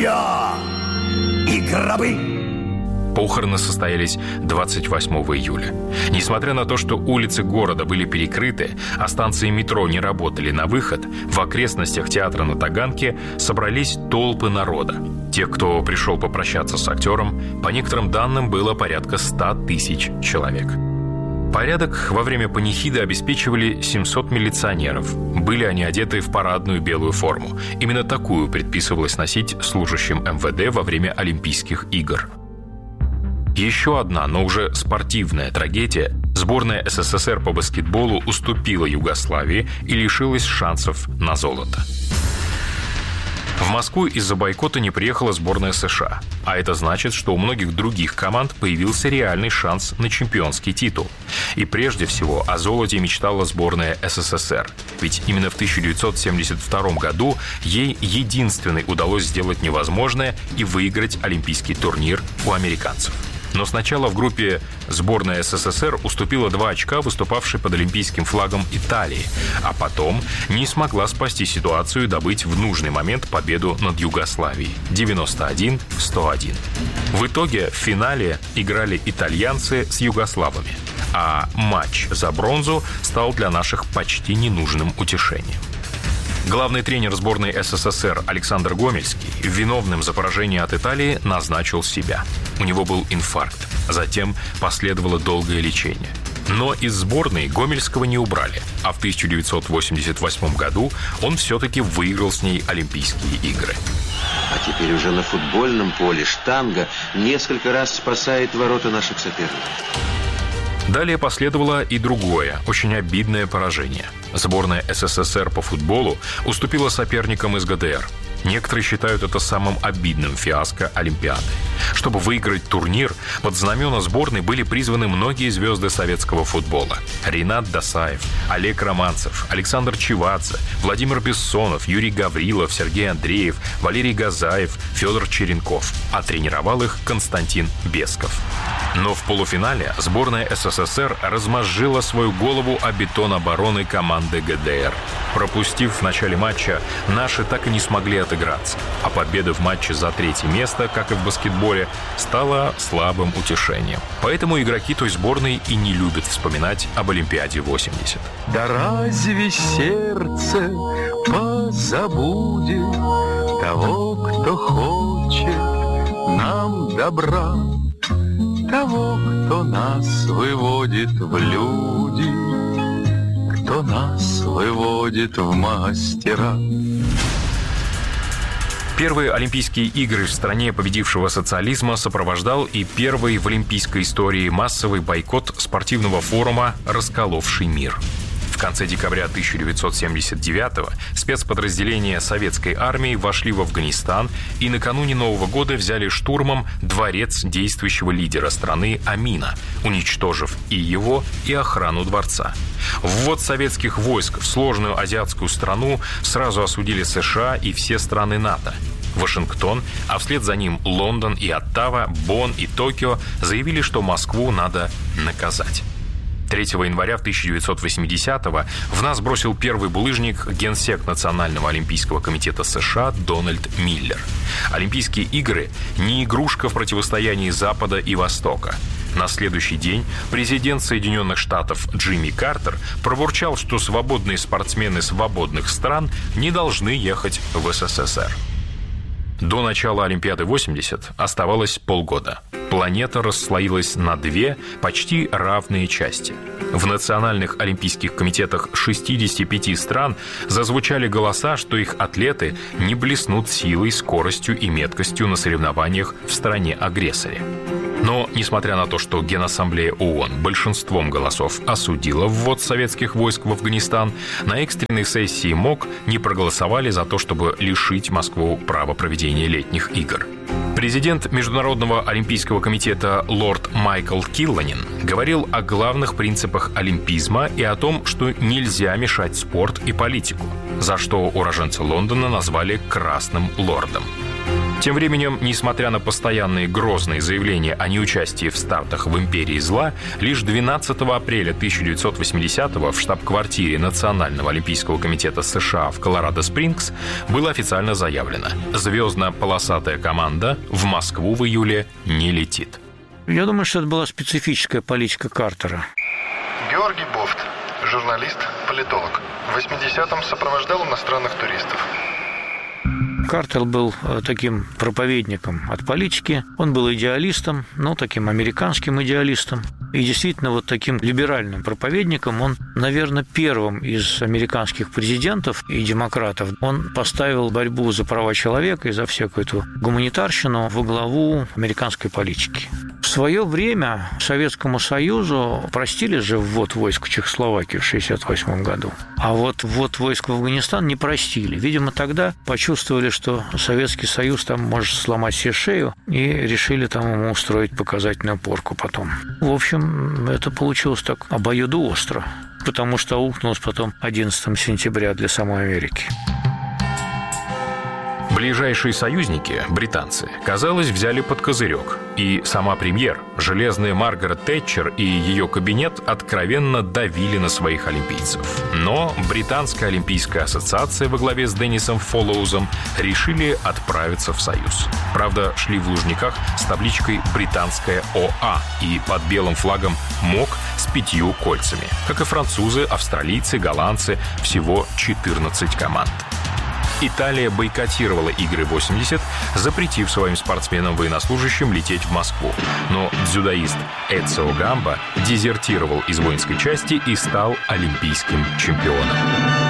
копья и гробы. Похороны состоялись 28 июля. Несмотря на то, что улицы города были перекрыты, а станции метро не работали на выход, в окрестностях театра на Таганке собрались толпы народа. Тех, кто пришел попрощаться с актером, по некоторым данным, было порядка 100 тысяч человек. Порядок во время панихиды обеспечивали 700 милиционеров. Были они одеты в парадную белую форму. Именно такую предписывалось носить служащим МВД во время Олимпийских игр. Еще одна, но уже спортивная трагедия. Сборная СССР по баскетболу уступила Югославии и лишилась шансов на золото. В Москву из-за бойкота не приехала сборная США. А это значит, что у многих других команд появился реальный шанс на чемпионский титул. И прежде всего о золоте мечтала сборная СССР. Ведь именно в 1972 году ей единственной удалось сделать невозможное и выиграть олимпийский турнир у американцев. Но сначала в группе сборная СССР уступила 2 очка выступавшей под олимпийским флагом Италии, а потом не смогла спасти ситуацию и добыть в нужный момент победу над Югославией 91-101. В итоге в финале играли итальянцы с югославами, а матч за бронзу стал для наших почти ненужным утешением. Главный тренер сборной СССР Александр Гомельский виновным за поражение от Италии назначил себя. У него был инфаркт. Затем последовало долгое лечение. Но из сборной Гомельского не убрали, а в 1988 году он все-таки выиграл с ней Олимпийские игры. А теперь уже на футбольном поле штанга несколько раз спасает ворота наших соперников. Далее последовало и другое, очень обидное поражение. Сборная СССР по футболу уступила соперникам из ГДР. Некоторые считают это самым обидным фиаско Олимпиады. Чтобы выиграть турнир, под знамена сборной были призваны многие звезды советского футбола. Ринат Досаев, Олег Романцев, Александр Чевадзе, Владимир Бессонов, Юрий Гаврилов, Сергей Андреев, Валерий Газаев, Федор Черенков. А тренировал их Константин Бесков. Но в полуфинале сборная СССР размозжила свою голову о бетон обороны команды ГДР. Пропустив в начале матча, наши так и не смогли отыграться. А победа в матче за 3-е место, как и в баскетболе, стала слабым утешением. Поэтому игроки той сборной и не любят вспоминать об Олимпиаде 80. Да разве сердце позабудет того, кто хочет нам добра? Того, кто нас выводит в люди, кто нас выводит в мастера. Первые Олимпийские игры в стране победившего социализма сопровождал и первый в олимпийской истории массовый бойкот спортивного форума «Расколовший мир». В конце декабря 1979-го спецподразделения советской армии вошли в Афганистан и накануне Нового года взяли штурмом дворец действующего лидера страны Амина, уничтожив и его, и охрану дворца. Ввод советских войск в сложную азиатскую страну сразу осудили США и все страны НАТО. Вашингтон, а вслед за ним Лондон и Оттава, Бонн и Токио заявили, что Москву надо наказать. 3 января 1980-го в нас бросил первый булыжник генсек Национального олимпийского комитета США Дональд Миллер. Олимпийские игры – не игрушка в противостоянии Запада и Востока. На следующий день президент Соединенных Штатов Джимми Картер пробурчал, что свободные спортсмены свободных стран не должны ехать в СССР. До начала Олимпиады 80 оставалось полгода. Планета расслоилась на 2 почти равные части. В национальных олимпийских комитетах 65 стран зазвучали голоса, что их атлеты не блеснут силой, скоростью и меткостью на соревнованиях в стране-агрессоре. Но, несмотря на то, что Генассамблея ООН большинством голосов осудила ввод советских войск в Афганистан, на экстренной сессии МОК не проголосовали за то, чтобы лишить Москву права проведения летних игр. Президент Международного олимпийского комитета лорд Майкл Килланин говорил о главных принципах олимпизма и о том, что нельзя мешать спорт и политику, за что уроженца Лондона назвали «красным лордом». Тем временем, несмотря на постоянные грозные заявления о неучастии в стартах в империи зла, лишь 12 апреля 1980-го в штаб-квартире Национального олимпийского комитета США в Колорадо-Спрингс было официально заявлено: звездно-полосатая команда в Москву в июле не летит. Я думаю, что это была специфическая политика Картера. Георгий Бофт, журналист, политолог. В 80-м сопровождал иностранных туристов. Картер был таким проповедником от политики. Он был идеалистом, таким американским идеалистом. И действительно, вот таким либеральным проповедником он, наверное, первым из американских президентов и демократов. Он поставил борьбу за права человека и за всякую эту гуманитарщину во главу американской политики. В свое время Советскому Союзу простили же ввод войск в Чехословакию в 1968 году. А вот ввод войск в Афганистан не простили. Видимо, тогда почувствовали, что Советский Союз там может сломать себе шею, и решили там ему устроить показательную порку потом. В общем, это получилось так обоюдоостро, потому что аукнулось потом 11 сентября для самой Америки. Ближайшие союзники, британцы, казалось, взяли под козырек. И сама премьер, железная Маргарет Тэтчер и ее кабинет откровенно давили на своих олимпийцев. Но Британская олимпийская ассоциация во главе с Деннисом Фоллоузом решили отправиться в Союз. Правда, шли в Лужниках с табличкой «Британская ОА» и под белым флагом МОК с 5 кольцами. Как и французы, австралийцы, голландцы, всего 14 команд. Италия бойкотировала игры 80, запретив своим спортсменам-военнослужащим лететь в Москву. Но дзюдоист Эцио Гамба дезертировал из воинской части и стал олимпийским чемпионом.